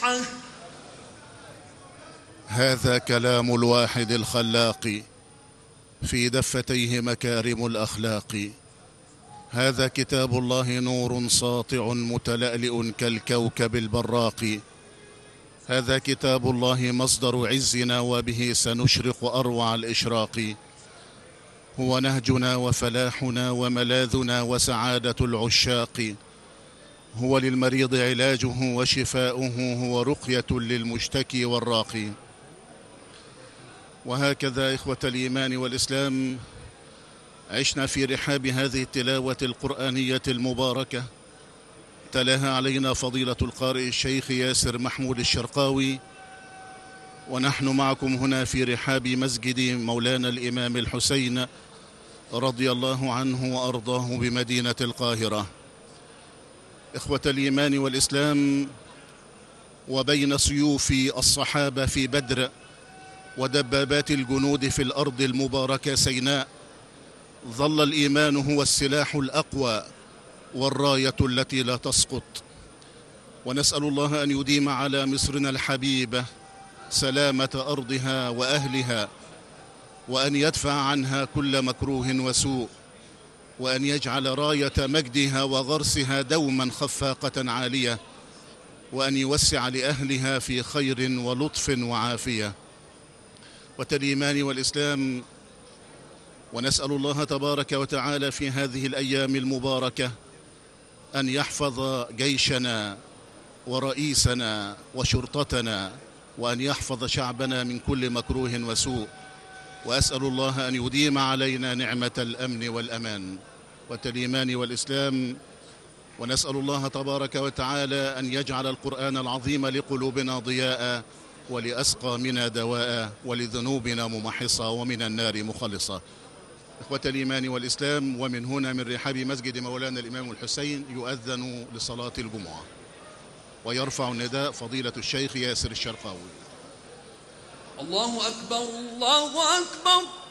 الصحة. هذا كلام الواحد الخلاق، في دفتيه مكارم الأخلاق. هذا كتاب الله نور ساطع متلألئ كالكوكب البراق. هذا كتاب الله مصدر عزنا، وبه سنشرق أروع الإشراق. هو نهجنا وفلاحنا وملاذنا وسعادة العشاق. هو للمريض علاجه وشفاؤه، هو رقية للمشتكي والراقي. وهكذا إخوة الإيمان والإسلام عشنا في رحاب هذه التلاوة القرآنية المباركة، تلاها علينا فضيلة القارئ الشيخ ياسر محمود الشرقاوي، ونحن معكم هنا في رحاب مسجد مولانا الإمام الحسين رضي الله عنه وأرضاه بمدينة القاهرة. إخوة الإيمان والإسلام، وبين سيوف الصحابة في بدر ودبابات الجنود في الأرض المباركة سيناء، ظل الإيمان هو السلاح الأقوى والراية التي لا تسقط. ونسأل الله أن يديم على مصرنا الحبيبة سلامة أرضها وأهلها، وأن يدفع عنها كل مكروه وسوء، وأن يجعل راية مجدها وغرسها دوما خفاقة عالية، وأن يوسع لأهلها في خير ولطف وعافية. والإيمان والإسلام، ونسأل الله تبارك وتعالى في هذه الأيام المباركة أن يحفظ جيشنا ورئيسنا وشرطتنا، وأن يحفظ شعبنا من كل مكروه وسوء. وأسأل الله أن يديم علينا نعمة الأمن والأمان والإيمان والإسلام. ونسأل الله تبارك وتعالى أن يجعل القرآن العظيم لقلوبنا ضياء، ولأسقامنا دواء، ولذنوبنا ممحصة، ومن النار مخلصة. إخوة الإيمان والإسلام، ومن هنا من رحاب مسجد مولانا الإمام الحسين يؤذن لصلاة الجمعة، ويرفع النداء فضيلة الشيخ ياسر الشرقاوي. الله أكبر، الله أكبر.